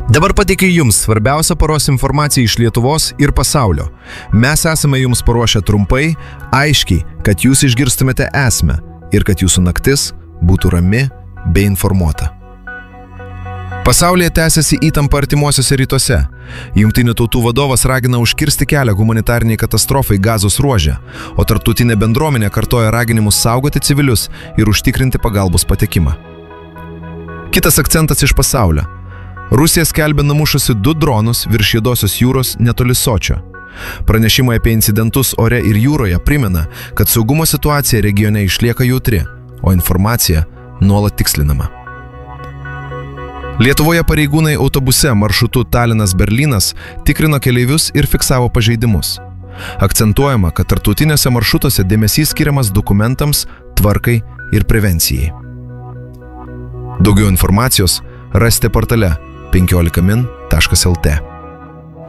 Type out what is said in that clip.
Dabar pateikiu Jums svarbiausią paros informaciją iš Lietuvos ir pasaulio. Mes esame Jums paruošę trumpai, aiškiai, kad Jūs išgirstumėte esmę ir kad Jūsų naktis būtų rami bei informuota. Pasaulyje tęsiasi įtampa artimuosiuose rytuose. Jungtinių tautų vadovas ragina užkirsti kelią humanitariniai katastrofai Gazos ruože, o tarptautinė bendruomenė kartoja raginimus saugoti civilius ir užtikrinti pagalbos patekimą. Kitas akcentas iš pasaulio. Rusija skelbia numušusi 2 dronus virš Juodosios jūros netoli Sočio. Pranešimai apie incidentus ore ir jūroje primena, kad saugumo situacija regione išlieka jautri, o informacija nuolat tikslinama. Lietuvoje pareigūnai autobuse maršrutu Talinas-Berlynas tikrino keleivius ir fiksavo pažeidimus. Akcentuojama, kad tarptautiniuose maršrutuose dėmesys skiriamas dokumentams, tvarkai ir prevencijai. Daugiau informacijos rasite portale 15min.lt.